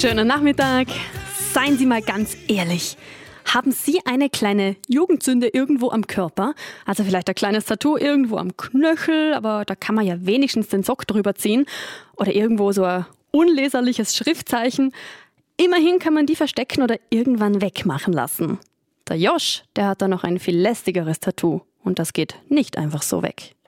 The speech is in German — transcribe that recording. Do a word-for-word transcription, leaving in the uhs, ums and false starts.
Schönen Nachmittag. Seien Sie mal ganz ehrlich. Haben Sie eine kleine Jugendsünde irgendwo am Körper? Also vielleicht ein kleines Tattoo irgendwo am Knöchel, aber da kann man ja wenigstens den Sock drüber ziehen. Oder irgendwo so ein unleserliches Schriftzeichen. Immerhin kann man die verstecken oder irgendwann wegmachen lassen. Der Josch, der hat da noch ein viel lästigeres Tattoo. Und das geht nicht einfach so weg.